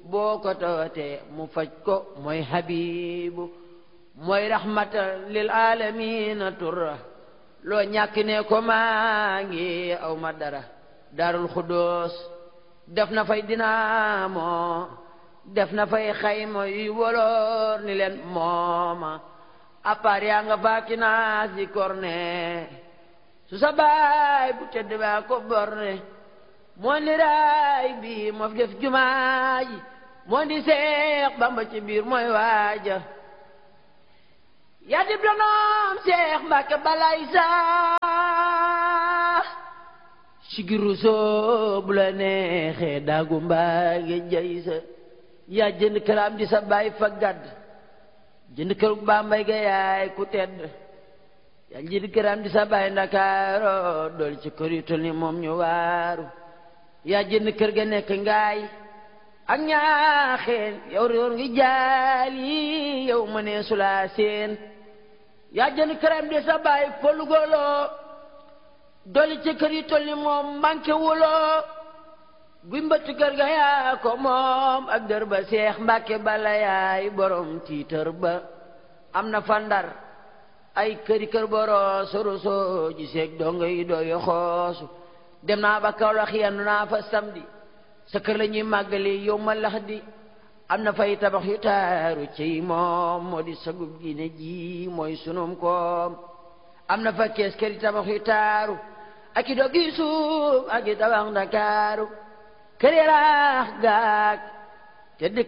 boo ko tawatee mu faj ko mooy habibu mooy rahmatan lil alamina turra loo ñàkk ne ko maa ngi aw ma dara daarul xudóos def na fay dinaamo def na fay xayma yu woloor ni leen mooma appaar yaa nga faaki naas di korne su sa baay bu tedd baa ko borne moo ni raay bi moo fi def jumaa ji moo di Seex Bamba ci biir mooy waaja yaa dib donoom Seex Mbàkke balay saa sigiru soo bu la neexee daagu mbaage jay sa yaa jënd këram di sa baay fa gadd jënd kër Bambay ga yaay ku tedd yaa jënd këram di sa baay Ndakaaro dool ci kër yu tol ni moom ñu waaru yaa jënd kër ga nekk ngaay ak ñaaxeen yow réer ngi jaali yow ma nee sulaa seen yaa jënd këram di sa baay polugolo dool ci kër yu tol ni moom manqué wuloo guy mbëtt kër ga yaa ko moom ak dër ba Seex Mbàkke bala yaay borom tiitër ba am na fa Ndar ay këri kër boro soroso ji seeg donga yi dooyo xoosu dem naa ba Kawlax yendu naa fa samedi sa kër la ñuy màggali yow ma lax di am na fay tabax yu taaru ciy moom moo di sagub diine ji mooy sunum koom am na fa kees këri tabax yu taaru ak i dog yi suuf ak i tabax Ndakaaru kër yaraax gaag te